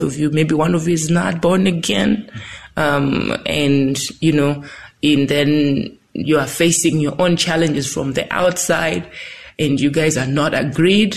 of you, maybe one of you is not born again, and then you are facing your own challenges from the outside, and you guys are not agreed.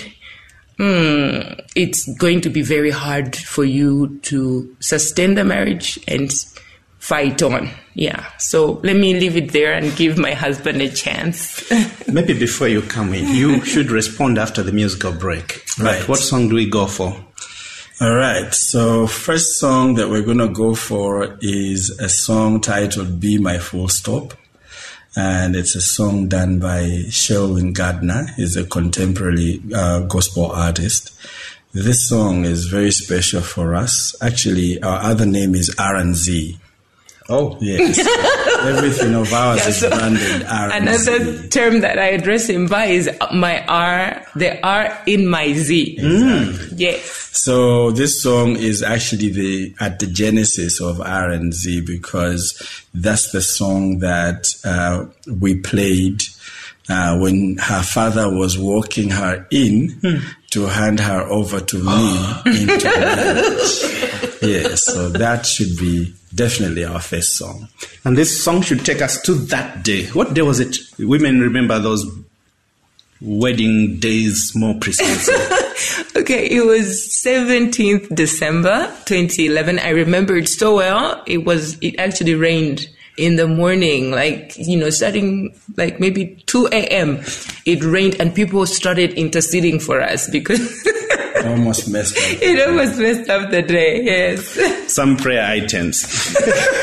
It's going to be very hard for you to sustain the marriage and fight on. Yeah. So let me leave it there and give my husband a chance. Maybe before you come in, you should respond after the musical break. Right. What song do we go for? All right. So first song that we're going to go for is a song titled Be My Full Stop. And it's a song done by Sherwin Gardner. He's a contemporary gospel artist. This song is very special for us. Actually, our other name is R&Z. Oh, yes. Everything of ours is branded R&Z. Another term that I address him by is my R, the R in my Z. Exactly. Yes. So this song is actually at the genesis of R&Z, because that's the song that we played when her father was walking her in to hand her over to me into marriage. Yes, so that should be definitely our first song. And this song should take us to that day. What day was it? Women remember those wedding days more precisely. Okay, it was 17th December 2011. I remember it so well. It actually rained in the morning, starting maybe 2 a.m. It rained and people started interceding for us because It almost messed up the day, yes. Some prayer items.